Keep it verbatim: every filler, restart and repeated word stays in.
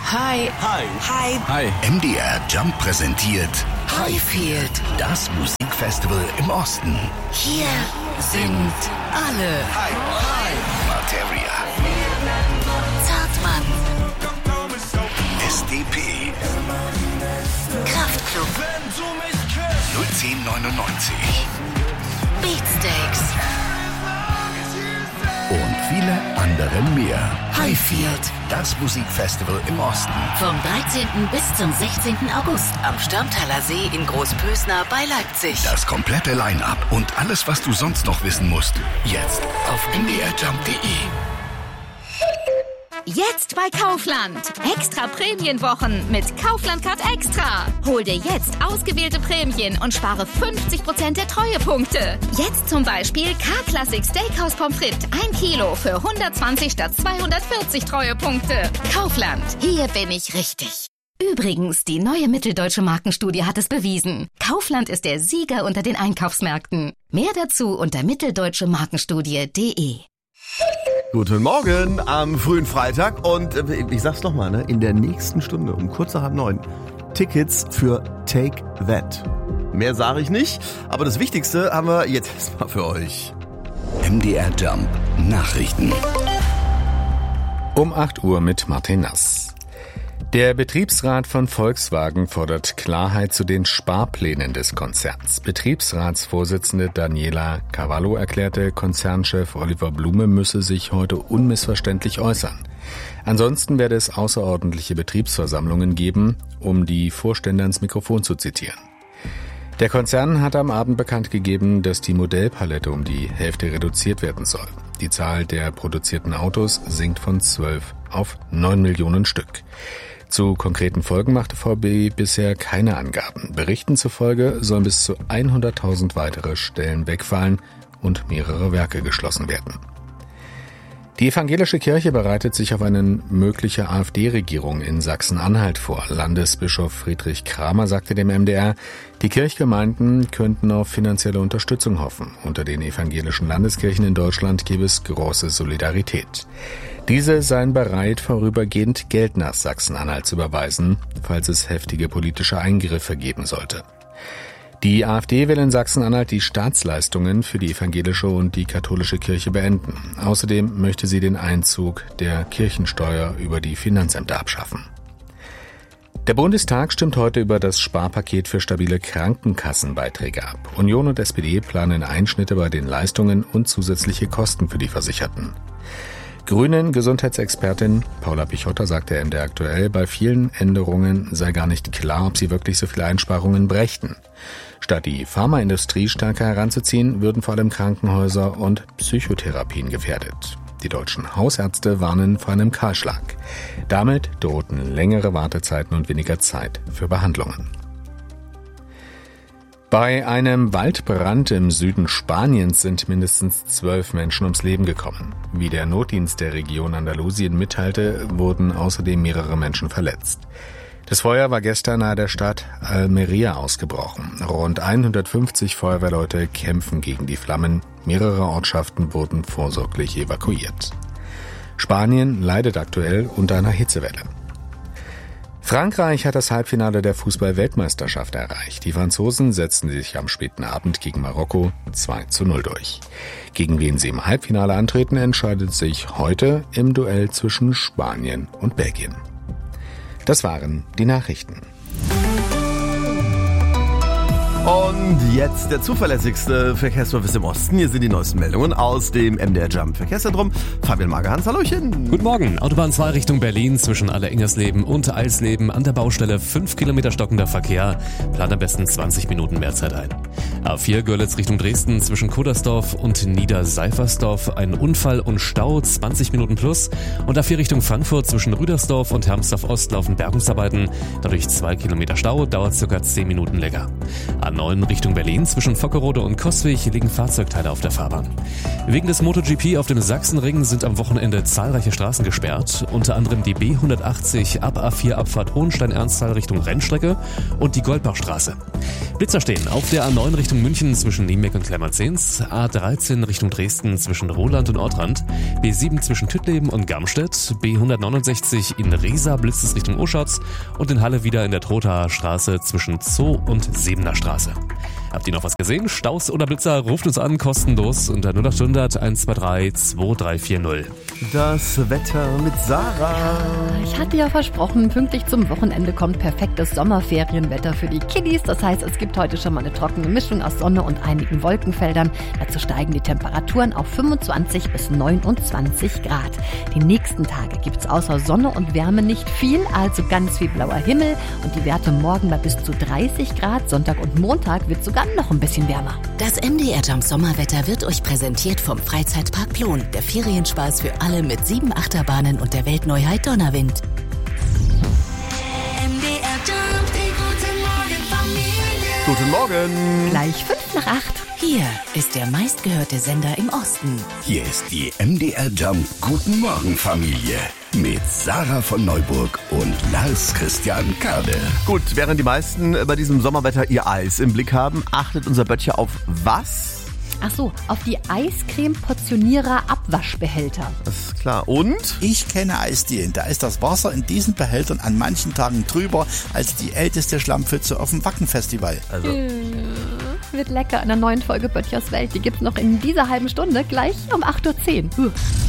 Hi. Hi. Hi. Hi. M D R Jump präsentiert Highfield, das Musikfestival im Osten. hier sind alle. Hi. Hi. Materia. Zartmann, S D P. Kraftklub, null zehn neunundneunzig. Beatsteaks, Und viele andere mehr. Highfield. Das Musikfestival im Osten. Vom dreizehnten bis zum sechzehnten August am Stammtaler See in Großpösner bei Leipzig. Das komplette Line-Up und alles, was du sonst noch wissen musst. Jetzt auf m d r jump punkt d e. Jetzt bei Kaufland. Extra Prämienwochen mit Kaufland Card Extra. Hol dir jetzt ausgewählte Prämien und spare fünfzig Prozent der Treuepunkte. Jetzt zum Beispiel K-Classic Steakhouse Pommes frites ein Kilo für hundertzwanzig statt zweihundertvierzig Treuepunkte. Kaufland, hier bin ich richtig. Übrigens, die neue Mitteldeutsche Markenstudie hat es bewiesen. Kaufland ist der Sieger unter den Einkaufsmärkten. Mehr dazu unter mitteldeutsche markenstudie punkt de. Guten Morgen am frühen Freitag und äh, ich sag's nochmal, ne, in der nächsten Stunde um kurz nach halb neun Tickets für Take That. Mehr sage ich nicht, aber das Wichtigste haben wir jetzt erstmal für euch. M D R Jump Nachrichten. Um acht Uhr mit Martin Nass. Der Betriebsrat von Volkswagen fordert Klarheit zu den Sparplänen des Konzerns. Betriebsratsvorsitzende Daniela Cavallo erklärte, Konzernchef Oliver Blume müsse sich heute unmissverständlich äußern. Ansonsten werde es außerordentliche Betriebsversammlungen geben, um die Vorstände ans Mikrofon zu zitieren. Der Konzern hat am Abend bekannt gegeben, dass die Modellpalette um die Hälfte reduziert werden soll. Die Zahl der produzierten Autos sinkt von zwölf auf neun Millionen Stück. Zu konkreten Folgen machte V W bisher keine Angaben. Berichten zufolge sollen bis zu hunderttausend weitere Stellen wegfallen und mehrere Werke geschlossen werden. Die evangelische Kirche bereitet sich auf eine mögliche AfD-Regierung in Sachsen-Anhalt vor. Landesbischof Friedrich Kramer sagte dem M D R, die Kirchgemeinden könnten auf finanzielle Unterstützung hoffen. Unter den evangelischen Landeskirchen in Deutschland gäbe es große Solidarität. Diese seien bereit, vorübergehend Geld nach Sachsen-Anhalt zu überweisen, falls es heftige politische Eingriffe geben sollte. Die AfD will in Sachsen-Anhalt die Staatsleistungen für die evangelische und die katholische Kirche beenden. Außerdem möchte sie den Einzug der Kirchensteuer über die Finanzämter abschaffen. Der Bundestag stimmt heute über das Sparpaket für stabile Krankenkassenbeiträge ab. Union und S P D planen Einschnitte bei den Leistungen und zusätzliche Kosten für die Versicherten. Grünen Gesundheitsexpertin Paula Pichotta sagte M D R aktuell, bei vielen Änderungen sei gar nicht klar, ob sie wirklich so viele Einsparungen brächten. Statt die Pharmaindustrie stärker heranzuziehen, würden vor allem Krankenhäuser und Psychotherapien gefährdet. Die deutschen Hausärzte warnen vor einem Kahlschlag. Damit drohten längere Wartezeiten und weniger Zeit für Behandlungen. Bei einem Waldbrand im Süden Spaniens sind mindestens zwölf Menschen ums Leben gekommen. Wie der Notdienst der Region Andalusien mitteilte, wurden außerdem mehrere Menschen verletzt. Das Feuer war gestern nahe der Stadt Almería ausgebrochen. Rund hundertfünfzig Feuerwehrleute kämpfen gegen die Flammen. Mehrere Ortschaften wurden vorsorglich evakuiert. Spanien leidet aktuell unter einer Hitzewelle. Frankreich hat das Halbfinale der Fußball-Weltmeisterschaft erreicht. Die Franzosen setzten sich am späten Abend gegen Marokko zwei zu null durch. Gegen wen sie im Halbfinale antreten, entscheidet sich heute im Duell zwischen Spanien und Belgien. Das waren die Nachrichten. Und jetzt der zuverlässigste Verkehrsservice im Osten. Hier sind die neuesten Meldungen aus dem M D R Jump Verkehrszentrum. Fabian Magerhans, hallöchen. Guten Morgen. Autobahn zwei Richtung Berlin zwischen Aller-Ingersleben und Eisleben an der Baustelle fünf Kilometer stockender Verkehr. Plant am besten zwanzig Minuten mehr Zeit ein. A vier Görlitz Richtung Dresden zwischen Kudersdorf und Niederseifersdorf ein Unfall und Stau, zwanzig Minuten plus. Und A vier Richtung Frankfurt zwischen Rüdersdorf und Hermsdorf Ost laufen Bergungsarbeiten. Dadurch zwei Kilometer Stau, dauert circa zehn Minuten länger. A neun Richtung Berlin zwischen Fockerode und Coswig liegen Fahrzeugteile auf der Fahrbahn. Wegen des MotoGP auf dem Sachsenring sind am Wochenende zahlreiche Straßen gesperrt, unter anderem die B hundertachtzig ab A vier Abfahrt Hohenstein-Ernsthal Richtung Rennstrecke und die Goldbachstraße. Blitzer stehen auf der A neun Richtung München zwischen Niemek und Klemmerzens, A dreizehn Richtung Dresden zwischen Roland und Ortrand, B sieben zwischen Tüttleben und Garmstedt, B hundertneunundsechzig in Riesa blitzt es Richtung Oschatz und in Halle wieder in der Trothaer Straße zwischen Zoo und Sebener Straße. Habt ihr noch was gesehen? Staus oder Blitzer? Ruft uns an, kostenlos unter null acht hundert eins zwei drei zwei drei vier null. Das Wetter mit Sarah. Ich hatte ja versprochen, pünktlich zum Wochenende kommt perfektes Sommerferienwetter für die Kiddies. Das heißt, es gibt heute schon mal eine trockene Mischung aus Sonne und einigen Wolkenfeldern. Dazu steigen die Temperaturen auf fünfundzwanzig bis neunundzwanzig Grad. Die nächsten Tage gibt es außer Sonne und Wärme nicht viel, also ganz viel blauer Himmel und die Werte morgen bei bis zu dreißig Grad. Sonntag und Montag wird sogar noch ein bisschen wärmer. Das M D R Jump Sommerwetter wird euch präsentiert vom Freizeitpark Plon. Der Ferienspaß für alle mit sieben Achterbahnen und der Weltneuheit Donnerwind. M D R Jump, die Guten Morgen. Gleich fünf nach acht. Hier ist der meistgehörte Sender im Osten. Hier ist die M D R Jump Guten Morgen Familie mit Sarah von Neuburg und Lars Christian Kade. Gut, während die meisten bei diesem Sommerwetter ihr Eis im Blick haben, achtet unser Böttcher auf was? Ach so, auf die Eiscreme-Portionierer-Abwaschbehälter. Das ist klar. Und? Ich kenne Eisdielen. Da ist das Wasser in diesen Behältern an manchen Tagen drüber als die älteste Schlammpfütze auf dem Wackenfestival. Also. Wird lecker in der neuen Folge Böttchers Welt. Die gibt's noch in dieser halben Stunde, gleich um acht Uhr zehn. Uh.